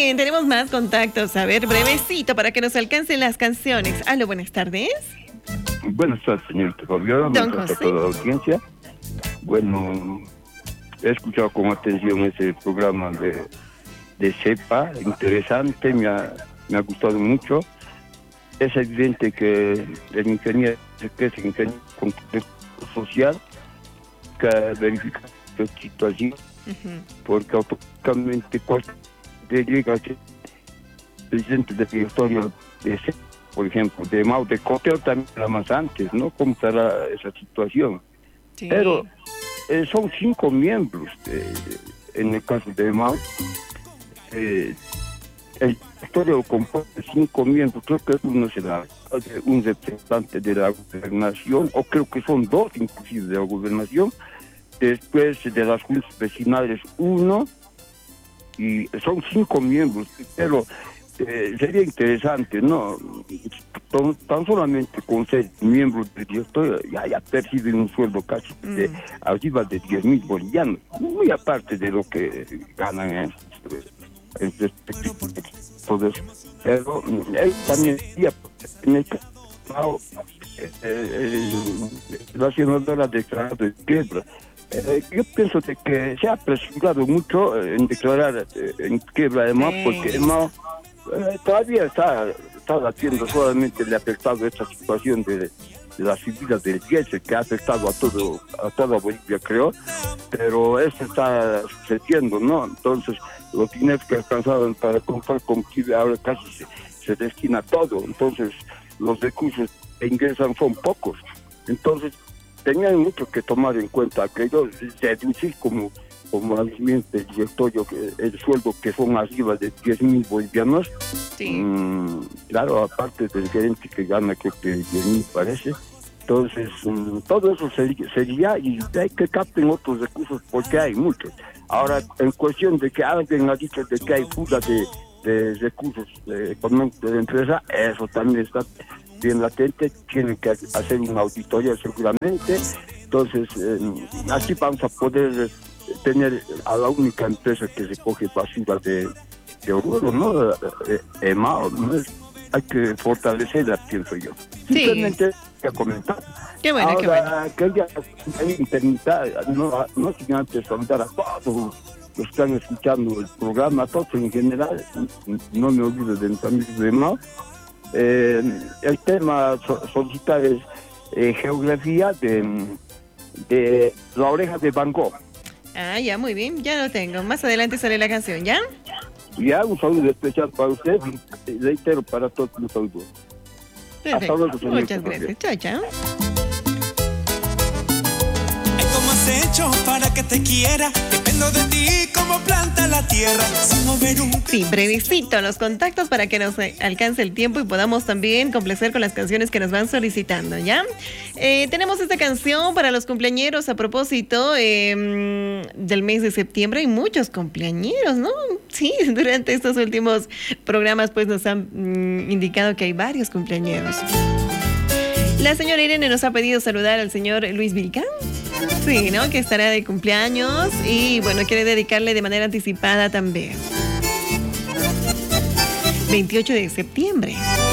bien, tenemos más contactos. A ver, brevecito para que nos alcancen las canciones. Aló, buenas tardes. Buenas tardes, señorita Fabiola. Don Buenas tardes José. a toda la audiencia. Bueno, he escuchado con atención ese programa de CEPA, interesante, me ha gustado mucho. Es evidente que el ingeniero que es ingeniero social que verifica esta situación, porque automáticamente cuando llega el presidente del directorio de CEPA, por ejemplo, de Mao, de Coteo también era más antes, ¿no? ¿Cómo estará esa situación? Sí. Pero son 5 miembros, en el caso de Mao. El directorio compone 5 miembros, creo que uno será un representante de la gobernación, o creo que son 2 inclusive de la gobernación, después de las juntas vecinales 1, y son 5 miembros, pero sería interesante, ¿no? Tan solamente con ser miembros del directorio ya perciben un sueldo casi de arriba de 10,000 bolivianos, muy aparte de lo que ganan en todo eso. Pero él también en el caso, la senadora ha declarado de quiebra. Yo pienso de que se ha apresurado mucho en declarar en quiebra de Mao, porque Mao todavía está haciendo, solamente le ha afectado esta situación de las subidas del diésel, que ha afectado a toda Bolivia, creo, pero eso está sucediendo, ¿no? Entonces, los dineros que alcanzaban para comprar combustible ahora casi se destina todo, entonces los recursos que ingresan son pocos. Entonces, tenían mucho que tomar en cuenta aquello, deducir como movimiento del directorio el sueldo que son arriba de 10,000 bolivianos. Sí. Claro, aparte del gerente que gana creo que 10,000 parece. Entonces, todo eso sería, y hay que capten otros recursos porque hay muchos. Ahora, en cuestión de que alguien ha dicho de que hay fuga de recursos económicos de la empresa, eso también está bien latente, tienen que hacer una auditoría seguramente. Entonces, así vamos a poder tener a la única empresa que se coge basura de oro, ¿no? Mao, ¿no? Hay que fortalecerla, pienso yo. Sí. Simplemente que comentar. Qué bueno, ahora, que ella no sin antes saludar a todos los que están escuchando el programa, a todos en general, no me olvido de mis amigos de Mao. El tema solicitar es geografía de la oreja de Van Gogh. Ah, ya, muy bien, ya lo tengo. Más adelante sale la canción, ¿ya? Ya, un saludo especial para usted y reitero para todos los saludos. Perfecto. Hasta luego, señor. Muchas gracias. Chao, chao. ¿Cómo has hecho para que te quiera? Dependo de ti como planta la tierra, sin mover un... Sí, brevecito los contactos para que nos alcance el tiempo y podamos también complacer con las canciones que nos van solicitando, ¿ya? Tenemos esta canción para los cumpleañeros a propósito del mes de septiembre. Hay muchos cumpleañeros, ¿no? Sí, durante estos últimos programas pues nos han indicado que hay varios cumpleañeros. La señora Irene nos ha pedido saludar al señor Luis Vilcán. Sí, ¿no? Que estará de cumpleaños y bueno, quiere dedicarle de manera anticipada también. 28 de septiembre.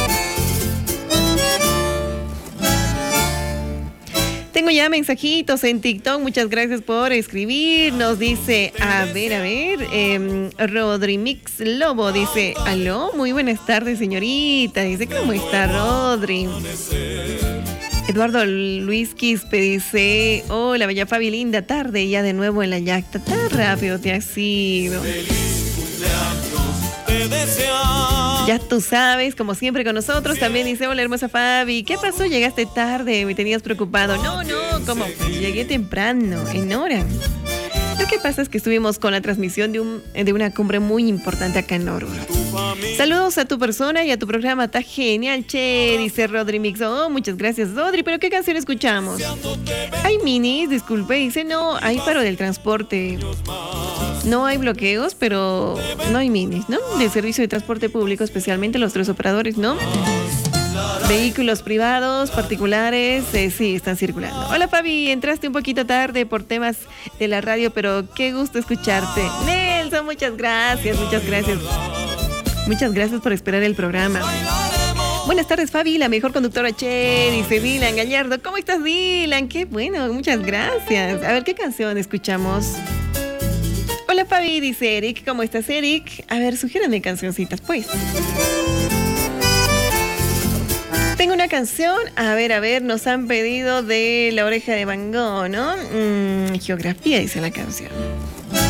Tengo ya mensajitos en TikTok, muchas gracias por escribir. Nos dice, a ver, Rodrimix Lobo dice, aló, muy buenas tardes señorita. Dice, ¿cómo está Rodri? Eduardo Luis Quispe dice, hola bella Fabi, linda tarde, ya de nuevo en la yacta, tan rápido te has ido. Ya tú sabes, como siempre con nosotros, también dice, hola hermosa Fabi, ¿qué pasó? Llegaste tarde, me tenías preocupado. No, como llegué temprano, en hora. Lo que pasa es que estuvimos con la transmisión de una cumbre muy importante acá en Oruro. Saludos a tu persona y a tu programa, está genial, che, dice Rodri Mix. Oh, muchas gracias, Rodri, pero ¿qué canción escuchamos? Hay minis, disculpe, dice, no, hay paro del transporte. No hay bloqueos, pero no hay minis, ¿no? De servicio de transporte público, especialmente los 3 operadores, ¿no? Vehículos privados, particulares, sí, están circulando. Hola Fabi, entraste un poquito tarde por temas de la radio, pero qué gusto escucharte. Nelson, muchas gracias, muchas gracias. Muchas gracias por esperar el programa. Buenas tardes, Fabi, la mejor conductora, che, dice Dylan Gallardo. ¿Cómo estás, Dylan? Qué bueno, muchas gracias. A ver, ¿qué canción escuchamos? Hola, Fabi, dice Eric. ¿Cómo estás, Eric? A ver, sugiéranme cancioncitas, pues. Tengo una canción, a ver, nos han pedido de La Oreja de Van Gogh, ¿no? Geografía, dice la canción.